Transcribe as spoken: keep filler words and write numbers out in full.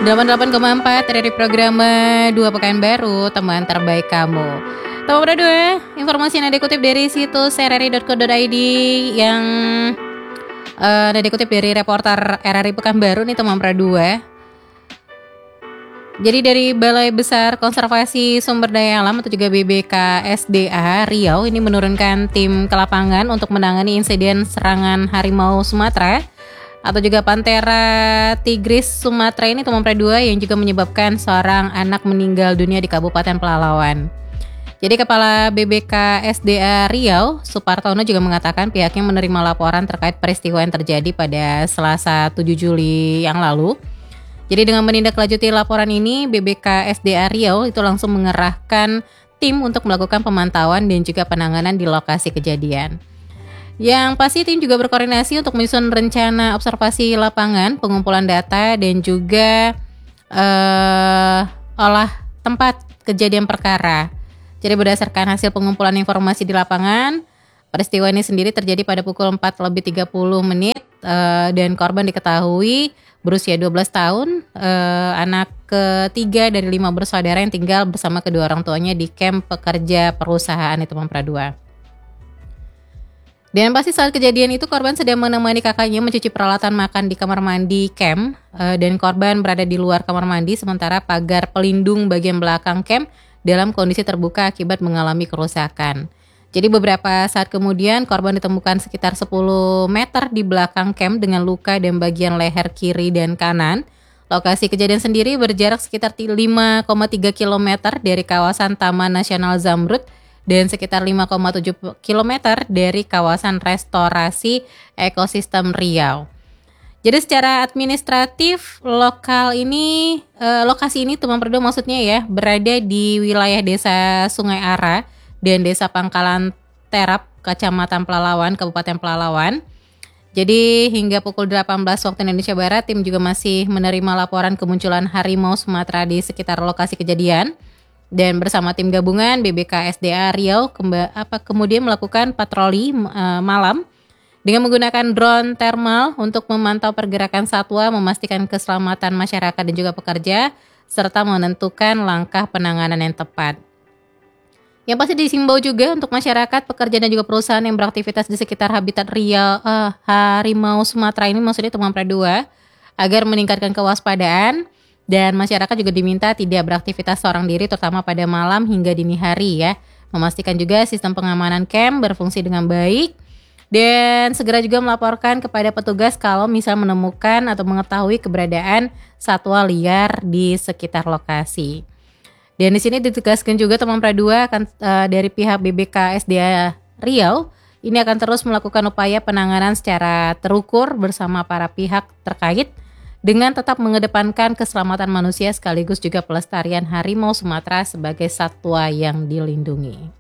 delapan puluh delapan koma empat dari program dua Pekanbaru, teman terbaik kamu. Teman berdua, informasi yang ada kutip dari situs r r i dot co dot i d yang uh, ada dikutip dari reporter R R I Pekanbaru nih teman berdua. Jadi dari Balai Besar Konservasi Sumber Daya Alam atau juga B B K S D A Riau ini menurunkan tim ke lapangan untuk menangani insiden serangan harimau Sumatera atau juga Panthera tigris Sumatera ini teman dua yang juga menyebabkan seorang anak meninggal dunia di Kabupaten Pelalawan. Jadi Kepala B B K S D A Riau, Supartono juga mengatakan pihaknya menerima laporan terkait peristiwa yang terjadi pada Selasa tujuh Juli yang lalu. Jadi dengan menindaklanjuti laporan ini, B B K S D A Riau itu langsung mengerahkan tim untuk melakukan pemantauan dan juga penanganan di lokasi kejadian. Yang pasti tim juga berkoordinasi untuk menyusun rencana observasi lapangan, pengumpulan data, dan juga uh, olah tempat kejadian perkara. Jadi berdasarkan hasil pengumpulan informasi di lapangan, peristiwa ini sendiri terjadi pada pukul empat lebih tiga puluh menit uh, dan korban diketahui berusia dua belas tahun, uh, anak ketiga dari lima bersaudara yang tinggal bersama kedua orang tuanya di kamp pekerja perusahaan itu Mempradua. Dan pasti saat kejadian itu korban sedang menemani kakaknya mencuci peralatan makan di kamar mandi camp uh, dan korban berada di luar kamar mandi sementara pagar pelindung bagian belakang camp dalam kondisi terbuka akibat mengalami kerusakan. Jadi beberapa saat kemudian korban ditemukan sekitar sepuluh meter di belakang camp dengan luka dan bagian leher kiri dan kanan. Lokasi kejadian sendiri berjarak sekitar lima koma tiga kilometer dari kawasan Taman Nasional Zamrud dan sekitar lima koma tujuh kilometer dari kawasan restorasi ekosistem Riau. Jadi secara administratif lokal ini, eh, lokasi ini teman berdua maksudnya ya berada di wilayah desa Sungai Ara dan Desa Pangkalan Terap, Kecamatan Pelalawan, Kabupaten Pelalawan. Jadi hingga pukul delapan belas waktu Indonesia Barat, tim juga masih menerima laporan kemunculan harimau Sumatera di sekitar lokasi kejadian. Dan bersama tim gabungan B B K S D A Riau kemba, apa, kemudian melakukan patroli uh, malam dengan menggunakan drone thermal untuk memantau pergerakan satwa, memastikan keselamatan masyarakat dan juga pekerja, serta menentukan langkah penanganan yang tepat. Yang pasti disimbau juga untuk masyarakat, pekerja dan juga perusahaan yang beraktivitas di sekitar habitat Riau, uh, harimau Sumatera ini maksudnya teman dua agar meningkatkan kewaspadaan dan masyarakat juga diminta tidak beraktivitas seorang diri terutama pada malam hingga dini hari ya. Memastikan juga sistem pengamanan camp berfungsi dengan baik dan segera juga melaporkan kepada petugas kalau misal menemukan atau mengetahui keberadaan satwa liar di sekitar lokasi. Dan di sini ditegaskan juga teman Pradua akan uh, dari pihak B B K S D A Riau ini akan terus melakukan upaya penanganan secara terukur bersama para pihak terkait dengan tetap mengedepankan keselamatan manusia sekaligus juga pelestarian harimau Sumatera sebagai satwa yang dilindungi.